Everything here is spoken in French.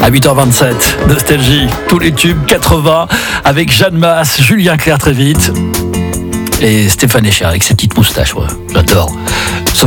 À 8h27, Nostalgie, tous les tubes 80 avec Jeanne Masse, Julien Clerc très vite et Stéphane Echer avec ses petites moustaches, ouais, j'adore.